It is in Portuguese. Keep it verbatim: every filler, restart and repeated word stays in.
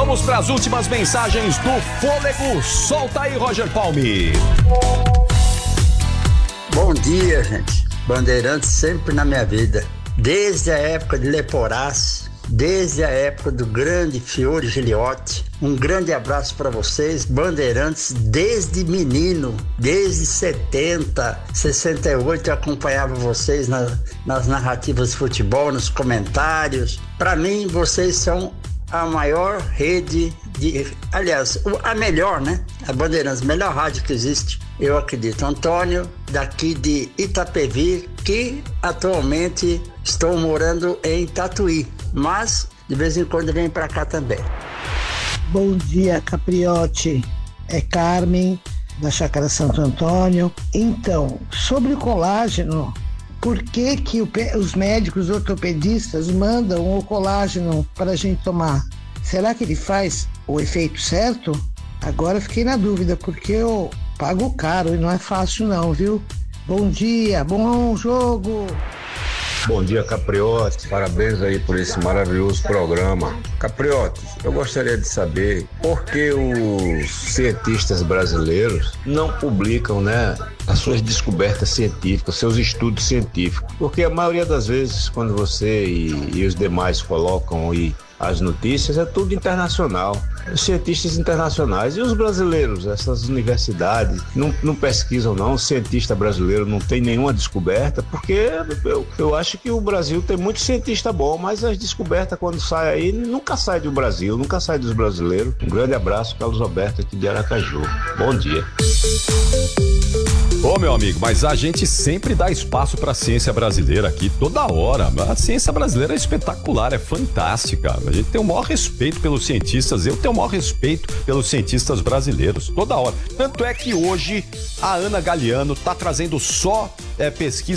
Vamos para as últimas mensagens do Fôlego. Solta aí, Roger Palme. Bom dia, gente. Bandeirantes sempre na minha vida. Desde a época de Leporás, desde a época do grande Fiore Giliotti. Um grande abraço para vocês, Bandeirantes, desde menino, desde setenta, sessenta e oito eu acompanhava vocês na, nas narrativas de futebol, nos comentários. Para mim, vocês são a maior rede de, aliás, a melhor, né? A Bandeirantes, a melhor rádio que existe, eu acredito. Antônio, daqui de Itapevi, que atualmente estou morando em Tatuí, mas de vez em quando vem para cá também. Bom dia, Capriotti. É Carmen, da Chácara Santo Antônio. Então, sobre o colágeno, por que que o, os médicos ortopedistas mandam o colágeno para a gente tomar? Será que ele faz o efeito certo? Agora fiquei na dúvida, porque eu pago caro e não é fácil não, viu? Bom dia, bom jogo! Bom dia, Capriotti. Parabéns aí por esse maravilhoso programa. Capriotti, eu gostaria de saber por que os cientistas brasileiros não publicam, né, as suas descobertas científicas, seus estudos científicos. Porque a maioria das vezes, quando você e, e os demais colocam aí as notícias, é tudo internacional. Os cientistas internacionais e os brasileiros, essas universidades, não, não pesquisam não, o cientista brasileiro não tem nenhuma descoberta, porque eu, eu acho que o Brasil tem muito cientista bom, mas as descobertas quando saem aí, nunca sai do Brasil, nunca sai dos brasileiros. Um grande abraço, Carlos Roberto aqui de Aracaju. Bom dia. Ô, meu amigo, mas a gente sempre dá espaço pra ciência brasileira aqui, toda hora. A ciência brasileira é espetacular, é fantástica. A gente tem o maior respeito pelos cientistas, eu tenho o maior respeito pelos cientistas brasileiros, toda hora. Tanto é que hoje a Ana Galiano tá trazendo só é, pesquisa